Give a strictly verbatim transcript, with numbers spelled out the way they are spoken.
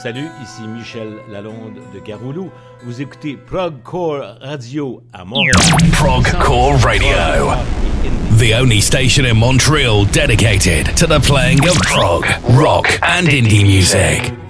Salut, ici Michel Lalonde de Garoulou. Vous écoutez Progcore Radio à Montréal. Progcore Radio, the only station in Montreal dedicated to the playing of prog, rock and indie music.